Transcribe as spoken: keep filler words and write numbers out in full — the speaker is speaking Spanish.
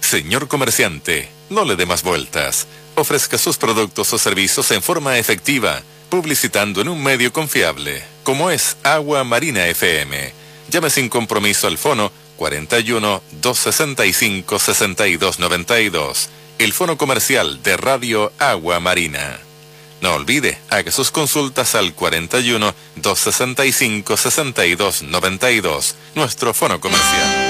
Señor comerciante, no le dé más vueltas. Ofrezca sus productos o servicios en forma efectiva, publicitando en un medio confiable, como es Agua Marina F M. Llame sin compromiso al fono cuarenta y uno, doscientos sesenta y cinco, sesenta y dos noventa y dos, el fono comercial de Radio Agua Marina. No olvide, haga sus consultas al cuarenta y uno, doscientos sesenta y cinco, sesenta y dos noventa y dos, nuestro fono comercial.